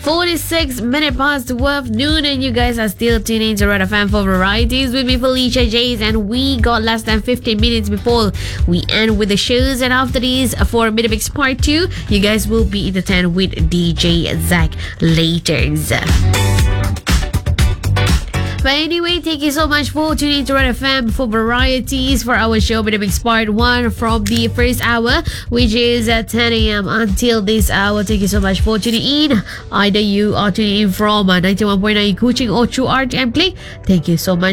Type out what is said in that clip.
46 minutes past 12 noon, and you guys are still tuning to Red FM for varieties with me, Felicia Jays, and we got less than 15 minutes before we end with the shows. And after this, for Mid Mix Part 2, you guys will be in the 10 with DJ Zach later. But anyway, thank you so much for tuning to Red FM for varieties for our show Mid Mix Part 1 from the first hour, which is at 10 a.m. until this hour. Thank you so much for tuning in. Either you are tuning in from 91.9 Kuching or through RTM Click. Thank you so much